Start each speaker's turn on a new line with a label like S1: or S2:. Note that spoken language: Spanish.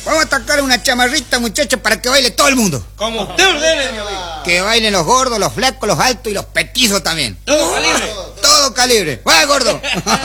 S1: Vamos a atacar una chamarrita, muchachos, para que baile todo el mundo.
S2: Como usted ordene, mi amigo.
S1: Que bailen los gordos, los flacos, los altos y los petizos también.
S2: Todo calibre.
S1: Todo calibre. ¡Va, gordo!